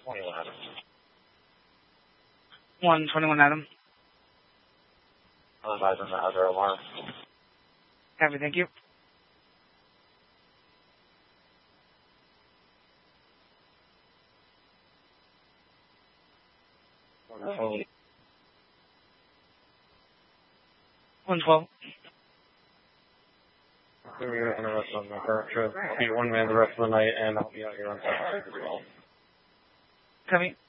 21 Adam. 121 Adam. I'll advise on the other alarm. Copy, thank you. Oh. 112. We're going to interrupt on the current trip. I'll be one man the rest of the night, and I'll be out here on Saturday as well. Copy.